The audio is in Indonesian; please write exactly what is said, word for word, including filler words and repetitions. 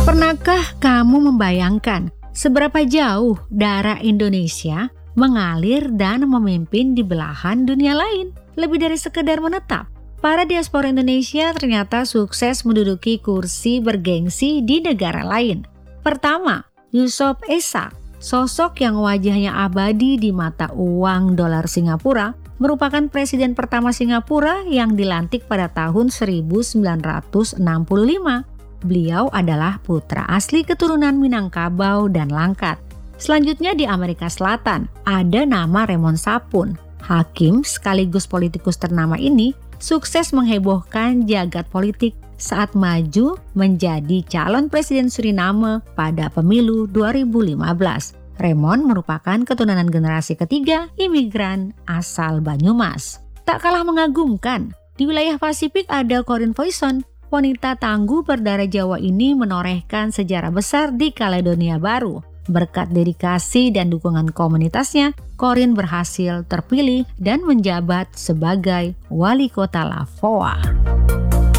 Pernahkah kamu membayangkan seberapa jauh darah Indonesia mengalir dan memimpin di belahan dunia lain? Lebih dari sekedar menetap, para diaspora Indonesia ternyata sukses menduduki kursi bergengsi di negara lain. Pertama, Yusof Ishak, sosok yang wajahnya abadi di mata uang dolar Singapura, merupakan presiden pertama Singapura yang dilantik pada tahun seribu sembilan ratus enam puluh lima. Beliau adalah putra asli keturunan Minangkabau dan Langkat. Selanjutnya di Amerika Selatan, ada nama Raymond Sapun. Hakim sekaligus politikus ternama ini sukses menghebohkan jagat politik saat maju menjadi calon presiden Suriname pada pemilu dua ribu lima belas. Raymond merupakan keturunan generasi ketiga imigran asal Banyumas. Tak kalah mengagumkan, di wilayah Pasifik ada Corinne Poisson. Wanita tangguh berdarah Jawa ini menorehkan sejarah besar di Kaledonia Baru. Berkat dedikasi dan dukungan komunitasnya, Corinne berhasil terpilih dan menjabat sebagai wali kota Lavoa.